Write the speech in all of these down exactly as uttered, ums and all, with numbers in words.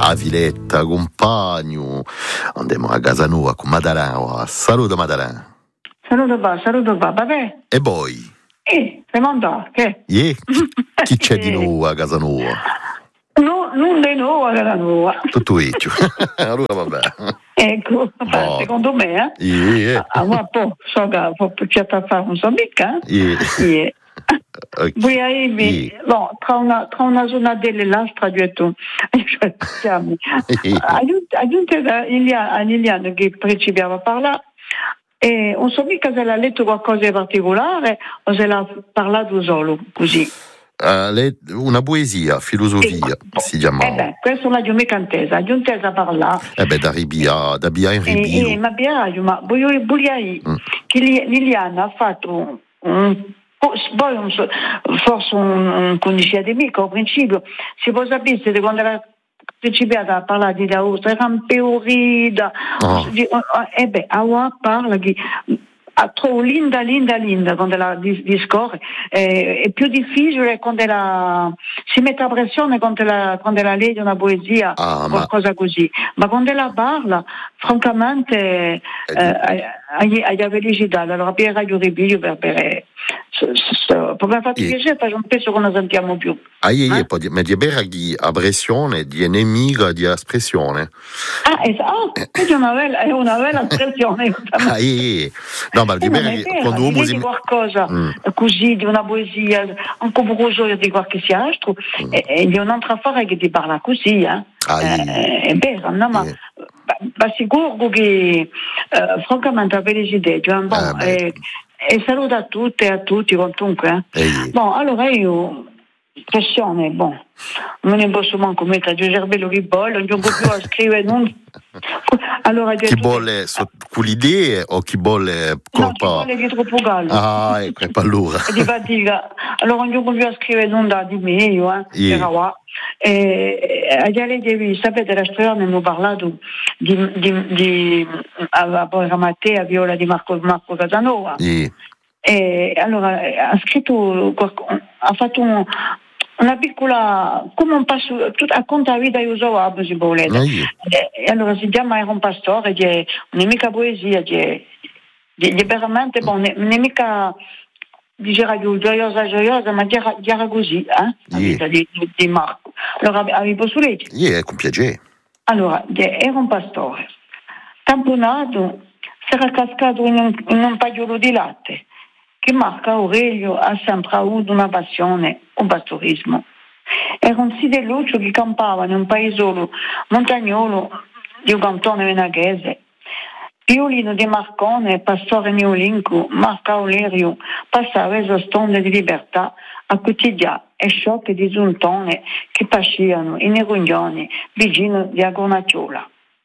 a Villetta, compagno, andiamo a casa nuova con Madarà. Saluto Madarà. Saluto qua, saluto qua, vabbè. E poi? Eh, Raimondo, che? Yeah. Chi c'è di nuovo a casa nuova? No, non di nuovo a casa nuova. Tutto vecchio. Allora vabbè. Ecco, Boh. secondo me, eh? Yeah. Ah, ma poi, so che c'è da fare un so mica. Yeah. Yeah. Okay. Voi hai, Yeah. no, tra una, tra una zona dell'altra, ho detto, aggiunte a Liliane che principiava a parlare, e non so mica se l'ha letto qualcosa di particolare o se l'ha parlato solo, così. Uh, le, una poesia, filosofia, Ecco. si chiamava. Eh beh, questo l'ho mica intesa, ho intesa a parlare. Eh beh, da ribia, da bia in ribio. Eh, eh, ma Biagio, ma voglio dire Mm. che Liliana ha fatto un, poi un, forse un, un condizione di mica al principio, si può sapere che quando era principiata a parlare di D'Aosta, era un peorida, Oh. e beh, ora parla che trovo linda, linda, linda quando la discorre, eh, è più difficile quando la, si mette a pressione quando la, quando la legge una poesia, Ah, qualcosa ma... così, ma quando la parla, francamente, eh, hai la felicità, allora per Radio Ribiglio, per, per, per mi ha fatto piacere perché non penso che non sentiamo più. Ah, io, eh? io, ma di avere di pressione, di nemica, di espressione. Ah, esatto, questa è una bella, è una bella espressione. Ah, io, no, ma di avere quando uomo si... qualcosa mm. così, di una poesia, un po' brusio di qualche altro, mm. e, e di un'altra forma che ti parla così, eh? Ah, eh, è vero, no, ma, ma sicuro che, eh, francamente, la felicità, cioè, bon, ah, e, e saluto a tutte e a tutti, quantunque. Eh? Eh. Bon, allora io... pressione, bon, non ne posso manco mettere il cervello che bolle, non ho più a scrivere, non... allora, chi vuole so, con l'idea o chi vuole no, chi vuole dietro Pogallo. Ah, ecco, è paura. Di fatica. Allora non ho più a scrivere non da di meglio, eh, yeah. era qua. E devi sapete, la storia ne ho parlato di, di, di a, a Matteo, a Viola di Marco, Marco Casanova. Yeah. E allora ha scritto, ha fatto un, una piccola, come un passo, tutta, racconta la vita di Usoab, se volete. Ah, yeah. e, e allora si chiama Era un pastore, è un'amica poesia, è veramente buona, non è mica diceva gioiosa gioiosa, ma era così, eh? La yeah. vita di, di Marco. Allora avevo su legge. Yeah, con piacere. Allora, era un pastore, tamponato, si era cascato in un, in un pagliolo di latte, che Marco Aurelio ha sempre avuto una passione, un pastorismo. Era un sideluccio che campava in un paesolo montagnolo di un cantone venaghese. Piolino di Marcone, pastore neolinco, Marco Aurelio passava le stonde di libertà a quotidiano e sciocche di zuntone che pasciano in riunioni vicino di Agonacciola.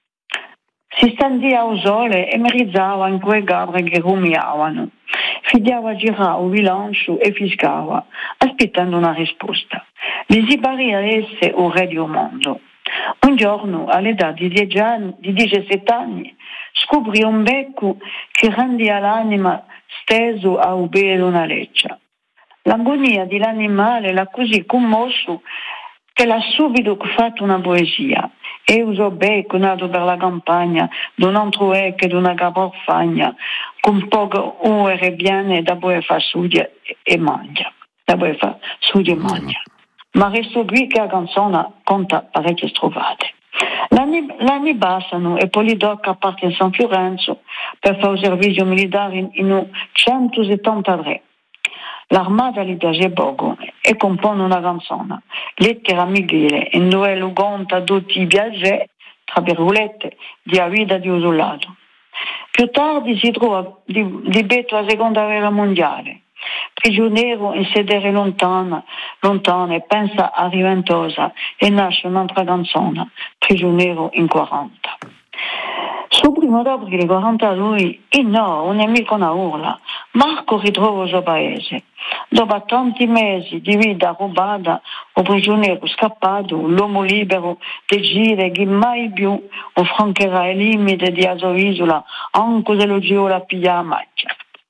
Si standia al sole e merizzava in quei gabri che rumiavano. Fidiava a girare un bilancio e fiscava, aspettando una risposta. Gli si paria essere un re del mondo. Un giorno, all'età di dieci anni, di diciassette anni, scoprì un becco che rendeva l'anima steso a ubere una leccia. L'agonia dell'animale l'ha così commosso che l'ha subito fatto una poesia. E usò becco nato per la campagna, d'un altro ecco d'una caporfagna, con poco ore biane da poi fa studia e mangia. Da poi fa studia e mangia. Ma resto qui che la canzone conta parecchie strovate. L'anni, l'anni passano e Polidocca parte in San Fiorenzo per fare servizio militare in, in centosettantatré. L'armata gli piace poco e compone una canzone, Lettera Michele, in dove lo conta tutti i viaggi, tra virgolette, di a vita di un soldato. Più tardi si trova di, di betto alla seconda guerra mondiale, prigioniero in sedere lontana, lontana e pensa a Riventosa e nasce un'altra canzone, Prigioniero in quaranta. Sul primo d'aprile quarantadue, il no, un nemico una urla, Marco ritrova il suo paese. Dopo tanti mesi di vita rubata, un prigioniero scappato, l'uomo libero decide che mai più affronterà il limite di la sua isola, anche se lo giro la piglia a macchia.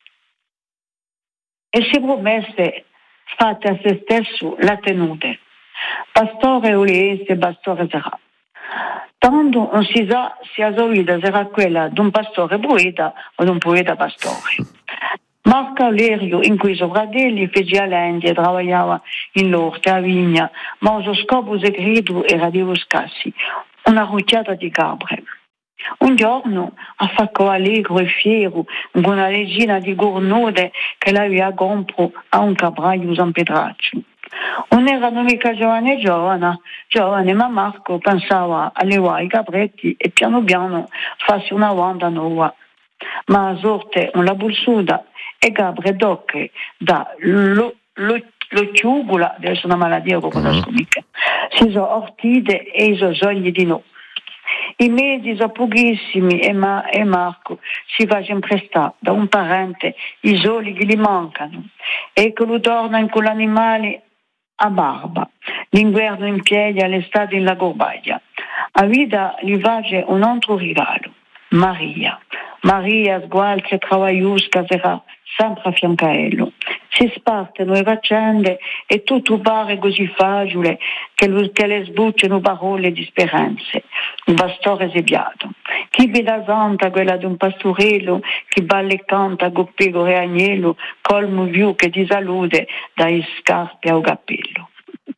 E si promesse fatte a se stesso la tenute. Pastore Ulisse, pastore sarà. Tanto non si sa se la sua vita sarà quella di un pastore poeta o di un poeta pastore. Marco Aurelio, in cui i suoi fratelli fecero l'India e lavorava in l'orto a vigna, ma il suo scopo segreto era di buscarsi una rucciata di capre. Un giorno, affaccò allegro e fiero con una regina di gornode che l'aveva comprato a un capraio San Petraccio. Non erano mica giovane giovane, giovane, ma Marco pensava a levare i capretti e piano piano farsi una vanda nuova. Ma a sorte non la bulsuda e Gabre Docche da lo, lo, lo ciugula, deve essere una malattia che conosco mica, si sono ortide e i suoi sogni di no. I mesi sono pochissimi e, Ma, e Marco si fa sempre stare da un parente i soli che gli mancano e che lo tornano con l'animale a barba, l'inverno in piedi, all'estate in la gorbaglia. A vita gli face un altro regalo, Maria. Maria sgualza e travagliusca sarà sempre a fiancaello. Si spartono le faccende e tutto pare così facile che, lo, che le sbucciano parole di speranze. Un pastore sebiato. Chi vede santa quella di un pastorello che balla e canta con pecore e agnello, colmo viu che ti salute dai scarpe al cappello.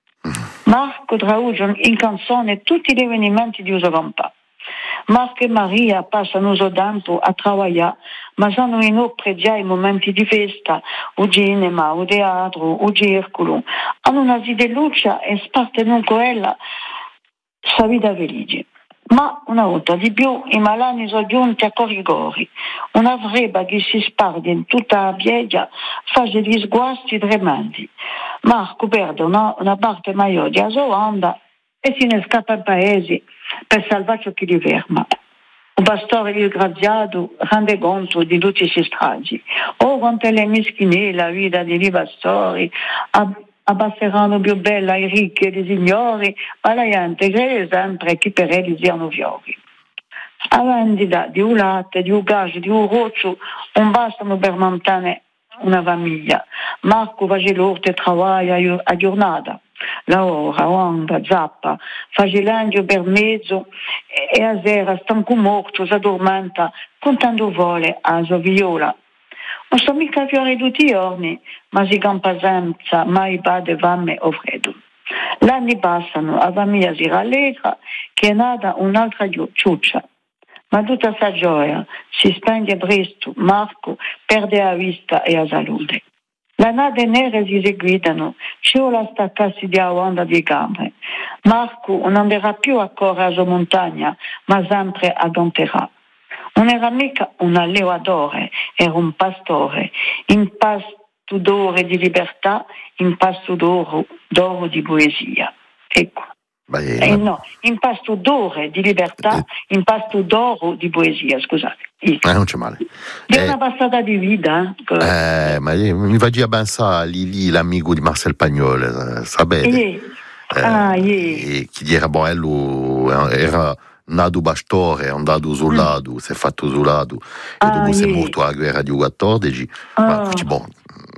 Marco traduce in canzone tutti gli avvenimenti di uso campà. Marco e Maria passano il tempo a lavorare, ma sono inoltre già i momenti di festa, o cinema, o teatro, o circolo. Hanno una sideluccia e spartono quella sa vita felice. Ma una volta di più i malani sono giunti a corrigori. Una freba che si sparge in tutta la pieggia fa degli sguasti tremendi. Marco perde una, una parte maggiore della sua onda e se ne scappa in paese per salvare ciò che li ferma. Un pastore disgraziato rende conto di tutti questi stragi. Oh, quanto è meschine la vita dei pastori, abbasseranno più bella i ricchi e i signori, ma la gente crede sempre che per elli siano fiori. A vendita di un latte, di un gas, di un roccio, non bastano per mantenere una famiglia. Marco face l'orto e lavora a giornata. Lavora, onda, zappa, face l'angio per mezzo e a sera, stanco morto, si addormenta, contando vuole a sua viola. Non sono mica fiori tutti i giorni, ma si campa senza mai bade fame o freddo. L'anni passano, la famiglia si rallegra che è nata un'altra ciuccia. Ma tutta questa gioia si spende presto, Marco perde la vista e la salute. Le nade nere si seguitano, c'è la staccarsi di onda di gambe. Marco non andrà più a correre sulla montagna, ma sempre adonterà. Non era mica un allevatore, era un pastore, in pasto d'oro di libertà, in pasto d'oro, d'oro di poesia. Ecco. Eh, no, in pasto d'oro di libertà, in pasto d'oro di poesia, scusate. Eh, non c'è male. È eh, una passata di vita. Eh, ma mi va a pensare lì, lì l'amico di Marcel Pagnol, sapete? Eh, eh, ah, yeah. Chi era bello, era nato pastore, è andato sul lato, mm. si è fatto sul lato, e ah, dopo yeah. si è morto alla guerra di quattordici, oh. ma bon,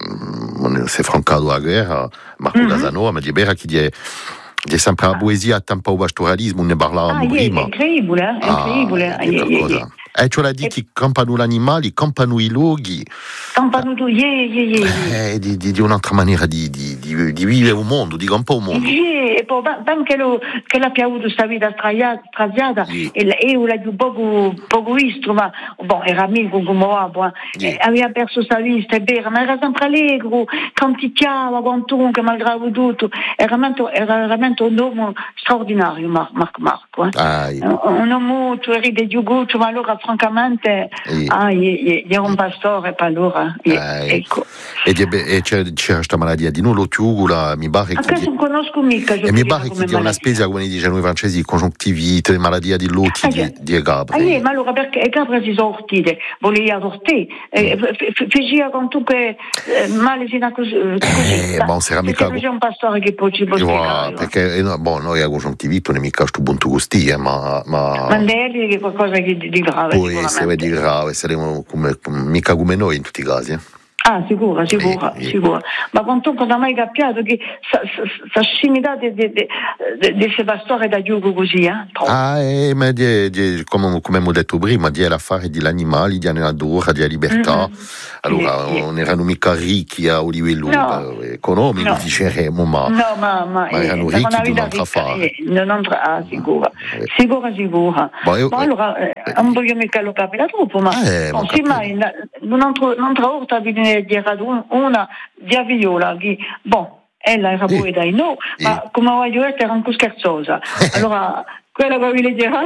si è francato la guerra, Marco mm-hmm. Casanova, ma di vera chi è C'è sempre la poesia a tempo pastoralismo, ne parlavamo ah, prima. È incredibile, è incredibile. Ah, yeah, yeah, yeah. E cioè la di che campano gli animali, campano i luoghi. Campano tu, yeah, yeah, yeah. Eh, di, di, di un'altra maniera di, di, di, di vivere un mondo, di campare un mondo. Yeah, e poi anche lo, che l'ha avuto questa vita straziata, yeah. e io l'ho più poco, poco visto, ma bon, era amico come uomo, yeah. aveva perso questa vista, è vero, ma era sempre allegro, canticchiava, quantunque, malgrado tutto, era veramente, era veramente un uomo straordinario, Marco Marco. Eh. Ah, yeah. Un uomo, tu ride di Uguccio, ma allora francamente yeah. ah, era un pastore per allora. Ah, ecco. E, e c'è, c'è questa malattia di nulla, tiugula, mi pare che... non conosco mica. E mi pare che sia una spesa, come dicono i francesi, congiuntivite, malattia di lutti, ah, di, di capre. Ah, yeah, ma allora perché le capre si sono ortite, voleva ortire, eh, faceva comunque eh, male fino a così. Eh, bon, se era mica... Perché c'è un pastore che poi ci può spiegare. Perché, no, bon, noi a congiuntivite non è mica questo punto così, eh, ma... Ma, ma lei è qualcosa di, di grave. Poi se di grave, saremo come, come, mica come noi in tutti i casi, eh. Ah, sicura, sicura, eh, sicura. Ma quanto non ha mai capito che questa scimità di queste pastore da giugo così, eh? Ah, eh, ma di, di, come, come ho detto prima, di l'affare degli animali, di natura, di libertà. Mm-hmm. Allora, sì, non sì. erano mica ricchi a livello no. economico, no. diceremo, ma, no, ma, ma, ma erano eh, ricchi di un'altra affare. Eh, un'altra, ah, sicura, eh. sicura, sicura. Ma, io, ma allora, eh, eh, non voglio mica lo capire troppo, ma eh, non si mai, un'altra volta viene di radun una di Aviola che, boh, ella era pure dai no, eh. ma come voglio dire era un po' scherzosa. Allora, quella che vi leggerà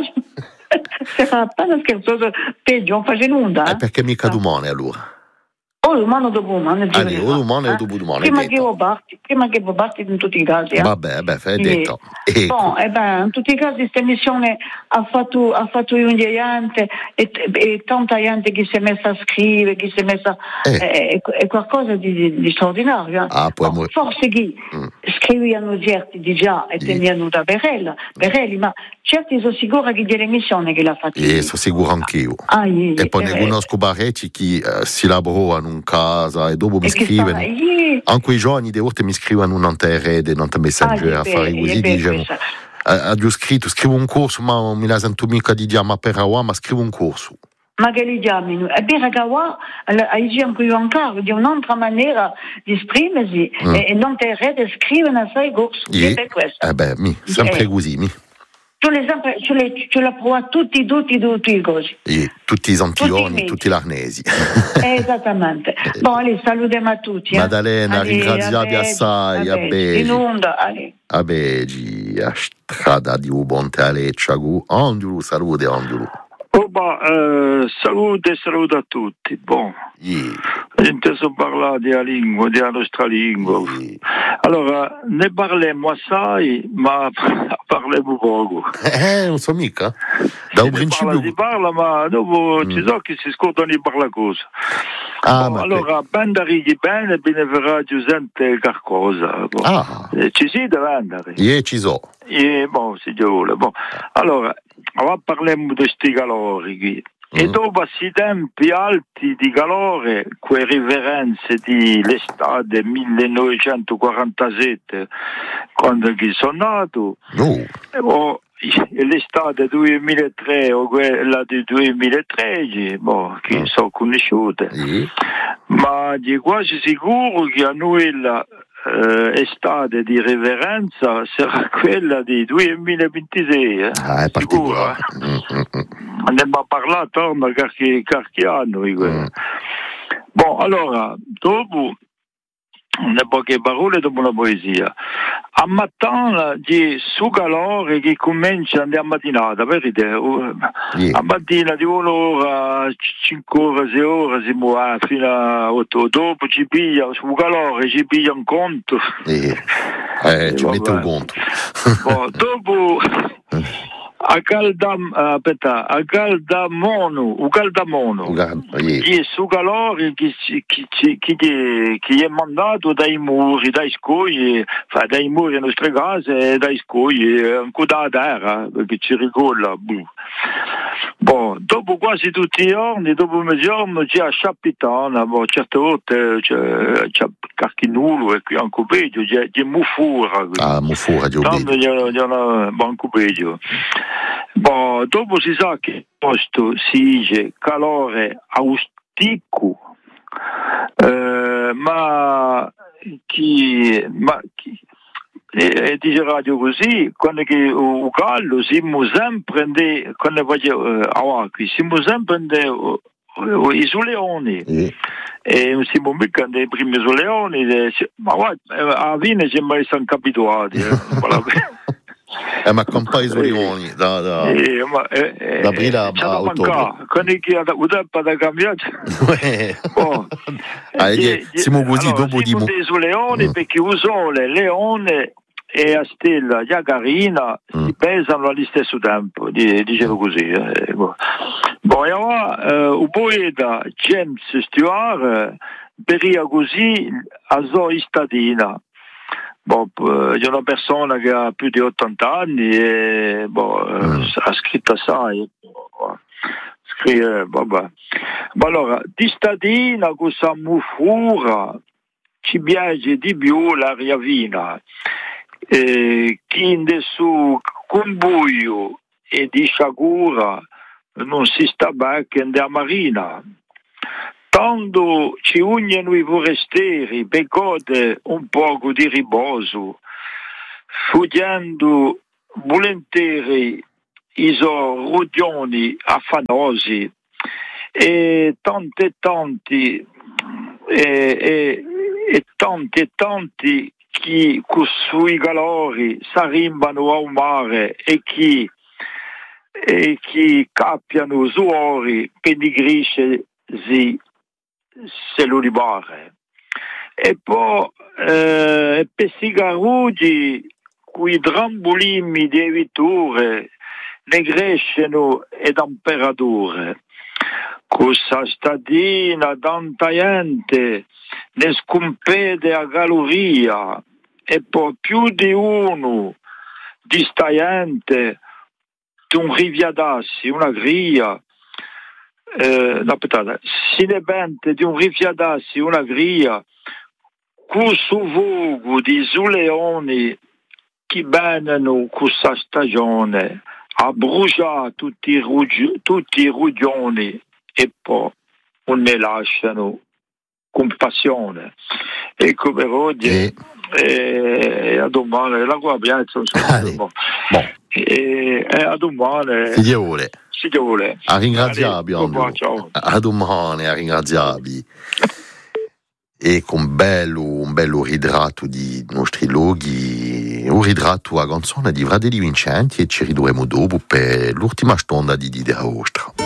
sarà appena scherzosa, peggio, non face nulla. Eh, perché mica domani allora? O domani o dopo domani. Allora, o domani o dopo domani. Prima che io parti, prima che voi parti in tutti i casi. Eh? Vabbè, beh, fai detto. E, bon, eh ben, in tutti i casi questa emissione ha fatto, ha fatto un gente e, e tanta gente che si è messa a scrivere, che si è messa eh. è, è qualcosa di, di, di straordinario. Ah, bon, mo- forse che mm. scrivevano certi di già e tenevano da Berella, Berelli, ma certi sono sicura che dell'emissione che l'ha fatta. E sono sicuro anch'io. Ah, yeah, e poi ne conosco parecchi che uh, si lavorano in casa e dopo mi scrivono. Yeah. Anche i giorni di volte mi scrivono un anterrede, non messenger, ah, a fare così, diciamo. Ha già scritto, scrivo un corso, ma mi la sento mica di dire, ma per ora, ma scrivo un corso. Ma che li chiamano? E per Agawa, oggi anche io ancora, di un'altra maniera di esprimersi, mm. e non te rede scrivere a sei corsi. Yeah. Eh beh, mi, sempre eh. così, mi. Tu le sempre, tu le, tu la prova tutti, tutti, tutti i cosi. Yeah. Tutti i zampioni, tutti, tutti l'arnesi. Esattamente. Bon, allez, salutiamo a tutti. Maddalena, eh. ringraziavi assai, a Begi. In onda, allez. A Begi, a strada di Ubonte Alecciagu. Angiulu, salute, Angiulu. Oh, bah, eh, salute, salute a tutti. Bon, yeah. Inteso parlare della lingua, della nostra lingua. Yeah. Allora, ne parliamo assai, ma parliamo poco. Eh, non so mica. Da un principio... Parla, si parla, ma dopo mm. ci so che si scordano di parlare cosa. Ah, bon, allora, te... bene righi bene, bene verrà gente qualcosa. Bon. Ah. Eh, ci si deve andare. Yeah, ci so. Yeah, bon, si vuole. Bon. Allora, ora parliamo di questi calori qui. Mm. E dopo questi tempi alti di calore, quelle riverenze di l'estate millenovecentoquarantasette, quando sono nato, no. e poi l'estate duemilatré o quella del duemilatredici, boh, che mm. sono conosciute, mm. ma di quasi sicuro che a noi la eh, estate di riverenza sarà quella di duemilaventisei. Eh? Ah, è particolare. Mm, mm, mm. Andiamo a parlare torno a qualche, qualche anno. Mm. Bon, allora, dopo le poche parole dopo la poesia. A mattina di su calore che comincia a mattinata, vedete? Yeah. A mattina di un'ora, cinque ore, sei ore, si muove fino a otto. Dopo ci piglia, su calore ci piglia un conto. Yeah. Eh, ci mette un conto. Bon, dopo... A Caldam, aspetta, a Caldamono, a Caldamono, che è su calore che, che, che, che, che è mandato dai muri, dai scogli, cioè dai muri delle nostre case e dai scogli, ancora da terra, perché ci ricolla. Bon, dopo quasi tutti i giorni, dopo mezzogiorno c'è a Sciapitana, bon, certe volte c'è, c'è Carchinulo e qui anche peggio, c'è, c'è Mufura. Ah, Mufura, di Tanto c'è una banco peggio. Bon, dopo si sa che il posto si dice calore austico, eh, ma chi, ma chi e dice radio così, quando che o caldo siamo sempre de, quando faccio a qui siamo sempre de i soleoni mm. e siamo mica dei primi soleoni, ma guarda, a fine ci mai sono capitati. Eh. Eh, ma con poi i soleoni da, da, eh, ma, eh, da aprile a, a ottobre. Quando che ha tempo da cambiare, oh. ah, e, siamo così allora, dopo siamo di dei soleoni mm. perché il sole, leone e a stella Iagarina mm. si pesano allo stesso tempo, dicevo così. Eh. Poi ora eh, un poeta James Stewart peria così a sua stadina. Bon, c'è una persona che ha più di ottanta anni e bon, mm. ha scritto assai, ha Eh, vabbè. Ma allora, di stadina cosa mufura ci piace di più la riavina, eh, chi in su cumbuio e di sciagura non si sta bene che in marina. Tanto ci ugnano i forestieri per godere un poco di riposo, fuggendo volentieri i so rugioni affanosi e tanti e tanti e, e, e tanti e tanti che sui calori si arrimbano al mare e chi e chi cappiano suori per digrisce si se lo libare. E poi eh, per sigaruggi quei trambolini di vitture ne crescono e temperature. Questa stadina tanta gente ne scompede a caloria e poi più di uno di sta gente un rifiatassi, una gria eh, no, aspettate, si ne pente di un rifiatassi, una gria questo fuoco di suleoni che vengono questa stagione a bruciare tutti i, ruggi, tutti i rugioni e poi non ne lasciano compassione. Ecco per oggi e, e a domani la guardia e, e a domani si Dio vuole si Dio vuole a ringraziarvi a domani a ringraziarvi e con bello un bello ritrato di nostri luoghi, un ritrato a canzone di Vrade Di Vincenti e ci ridurremo dopo per l'ultima stonda di Didera Ostra.